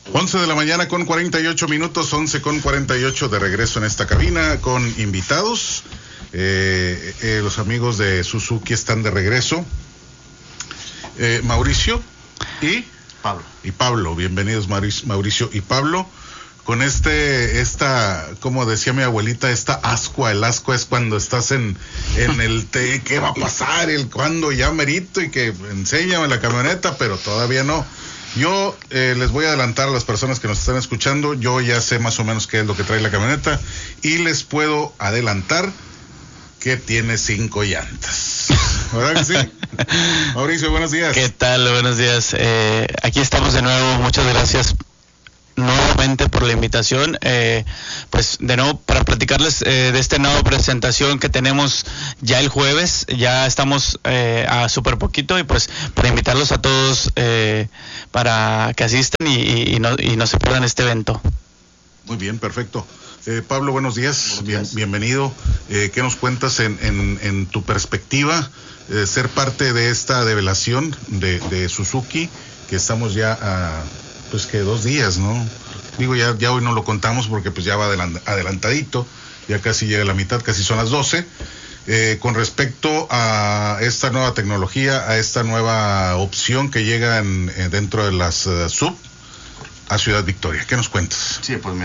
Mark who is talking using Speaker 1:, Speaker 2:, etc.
Speaker 1: 11 de la mañana con 48 minutos, 11 con 48 de regreso en esta cabina con invitados. Los amigos de Suzuki están de regreso. Mauricio y Pablo. Bienvenidos Mauricio y Pablo. Con como decía mi abuelita, esta ascua. El ascua es cuando estás en el ¿qué va a pasar? El cuándo ya merito y que enséñame la camioneta, pero todavía no. Yo les voy a adelantar a las personas que nos están escuchando. Yo ya sé más o menos qué es lo que trae la camioneta y les puedo adelantar que tiene 5 llantas. ¿Verdad que sí? Mauricio, buenos días.
Speaker 2: ¿Qué tal? Buenos días. Aquí estamos de nuevo. Muchas gracias nuevamente por la invitación, pues de nuevo para platicarles de esta nueva presentación que tenemos ya el jueves. Ya estamos a súper poquito y pues para invitarlos a todos para que asistan y no se pierdan este evento.
Speaker 1: Muy bien, perfecto. Pablo, buenos días. Bienvenido. ¿Qué nos cuentas en tu perspectiva ser parte de esta develación de Suzuki, que estamos ya a pues que 2 días, ¿no? Digo, ya hoy no lo contamos porque pues ya va adelantadito, ya casi llega la mitad, casi son las 12. Con respecto a esta nueva tecnología, a esta nueva opción que llega dentro de las sub a Ciudad Victoria, ¿qué nos cuentas?
Speaker 3: Sí, pues